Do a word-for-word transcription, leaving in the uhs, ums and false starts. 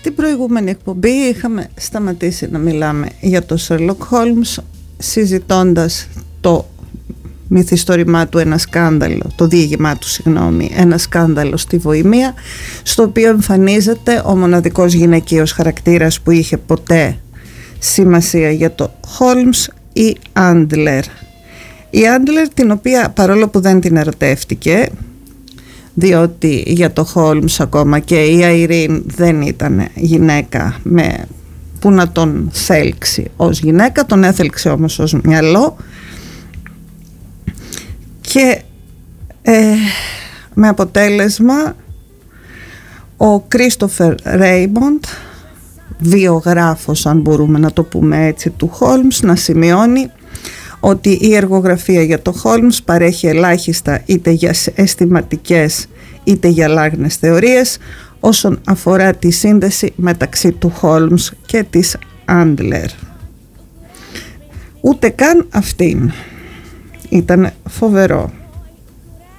Στην προηγούμενη εκπομπή είχαμε σταματήσει να μιλάμε για το Sherlock Holmes, συζητώντας το μυθιστόρημά του ένα σκάνδαλο, το διήγημά του συγγνώμη, ένα σκάνδαλο στη Βοημία, στο οποίο εμφανίζεται ο μοναδικός γυναικείος χαρακτήρας που είχε ποτέ σημασία για το Holmes, η Άντλερ. Η Άντλερ, την οποία παρόλο που δεν την ερωτεύτηκε, διότι για το Holmes ακόμα και η Irene δεν ήταν γυναίκα με, που να τον θέλξει ως γυναίκα, τον έθελξε όμως ως μυαλό, και ε, με αποτέλεσμα ο Κρίστοφερ Ρέιμοντ, βιογράφος αν μπορούμε να το πούμε έτσι του Holmes, να σημειώνει ότι η εργογραφία για το Holmes παρέχει ελάχιστα είτε για αισθηματικές είτε για λάγνες θεωρίες όσον αφορά τη σύνδεση μεταξύ του Holmes και της Άντλερ. Ούτε καν αυτήν. Ήταν φοβερό.